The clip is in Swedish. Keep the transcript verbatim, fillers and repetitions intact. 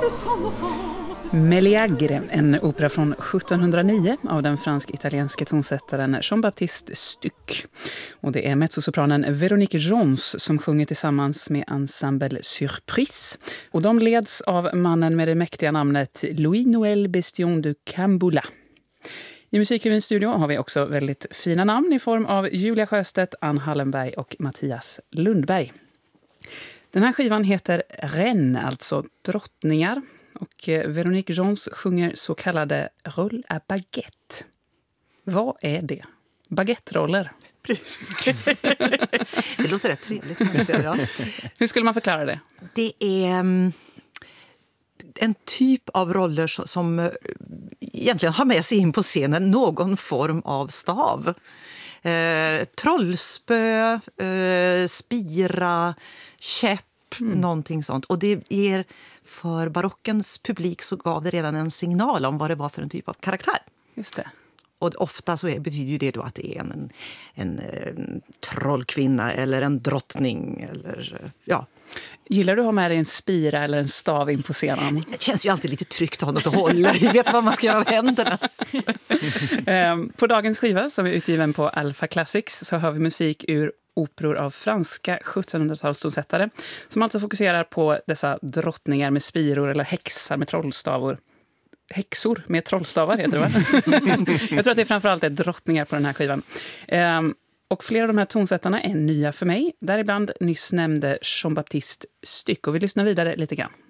Meleagre, en opera från sjuttonhundranio av den fransk-italienske tonsättaren Jean-Baptiste Stuck. Och det är mezzosopranen Véronique Gens som sjunger tillsammans med ensemble Surprise. Och de leds av mannen med det mäktiga namnet Louis-Noël Bestion de Camboula. I Musikrevins studio har vi också väldigt fina namn i form av Julia Sjöstedt, Ann Hallenberg och Mattias Lundberg. Den här skivan heter Reine, alltså drottningar. Och Véronique Gens sjunger så kallade roll à baguette. Vad är det? Baguette-roller. Precis. Det låter rätt trevligt. Ja. Hur skulle man förklara det? Det är en typ av roller som egentligen har med sig in på scenen någon form av stav. Eh, trollspö, eh, spira, käpp. Mm. Någonting sånt. Och det ger för barockens publik så gav det redan en signal om vad det var för en typ av karaktär. Just det. Och ofta så är, betyder det då att det är en, en, en, en trollkvinna eller en drottning. Eller, ja. Gillar du att ha med dig en spira eller en stav in på scenen? Det känns ju alltid lite tryggt att ha något att hålla. Jag vet vad man ska göra av händerna. På dagens skiva som är utgiven på Alpha Classics så hör vi musik ur operor av franska sjuttonhundratalstonsättare som alltså fokuserar på dessa drottningar med spiror eller häxar med trollstavor. Häxor med trollstavar heter det, va? Jag tror att det är framförallt är drottningar på den här skivan. Um, och flera av de här tonsättarna är nya för mig. Däribland nyss nämnde Jean-Baptiste Stuck. Och vi lyssnar vidare lite grann.